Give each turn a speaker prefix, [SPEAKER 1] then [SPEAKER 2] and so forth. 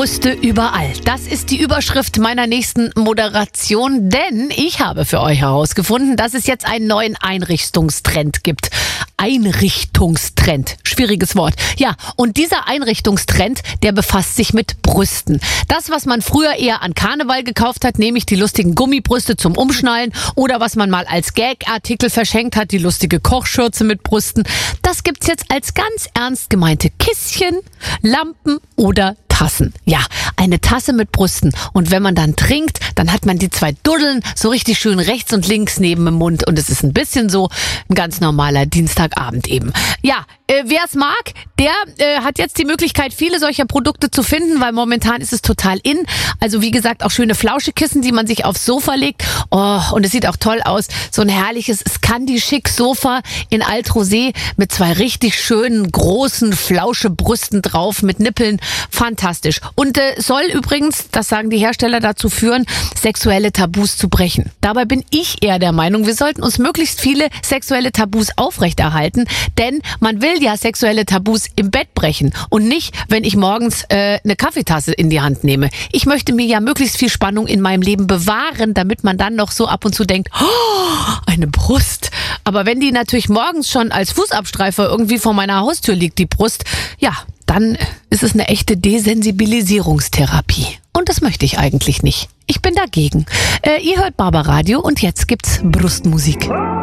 [SPEAKER 1] Brüste überall. Das ist die Überschrift meiner nächsten Moderation, denn ich habe für euch herausgefunden, dass es jetzt einen neuen Einrichtungstrend gibt. Einrichtungstrend. Schwieriges Wort. Ja, und dieser Einrichtungstrend, der befasst sich mit Brüsten. Das, was man früher eher an Karneval gekauft hat, nämlich die lustigen Gummibrüste zum Umschnallen oder was man mal als Gag-Artikel verschenkt hat, die lustige Kochschürze mit Brüsten, das gibt's jetzt als ganz ernst gemeinte Kisschen, Lampen oder Tassen. Ja, eine Tasse mit Brüsten. Und wenn man dann trinkt, dann hat man die zwei Duddeln so richtig schön rechts und links neben dem Mund. Und es ist ein bisschen so ein ganz normaler Dienstagabend eben. Ja, wer es mag, der hat jetzt die Möglichkeit, viele solcher Produkte zu finden, weil momentan ist es total in. Also wie gesagt, auch schöne Flauschekissen, die man sich aufs Sofa legt. Oh, und es sieht auch toll aus. So ein herrliches Scandi-Chic-Sofa in Alt-Rosé mit zwei richtig schönen, großen Flauschebrüsten drauf mit Nippeln. Fantastisch. Und soll übrigens, das sagen die Hersteller, dazu führen, sexuelle Tabus zu brechen. Dabei bin ich eher der Meinung, wir sollten uns möglichst viele sexuelle Tabus aufrechterhalten, denn man will ja sexuelle Tabus im Bett brechen und nicht, wenn ich morgens eine Kaffeetasse in die Hand nehme. Ich möchte mir ja möglichst viel Spannung in meinem Leben bewahren, damit man dann noch so ab und zu denkt, oh, eine Brust. Aber wenn die natürlich morgens schon als Fußabstreifer irgendwie vor meiner Haustür liegt, die Brust, ja, dann ist es eine echte Desensibilisierungstherapie. Und das möchte ich eigentlich nicht. Ich bin dagegen. Ihr hört Barbaradio und jetzt gibt's Brustmusik.